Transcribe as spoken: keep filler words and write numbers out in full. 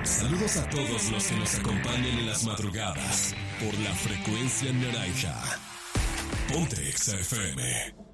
Saludos a todos los que nos acompañan en las madrugadas por la frecuencia naranja. Ponte Exa F M.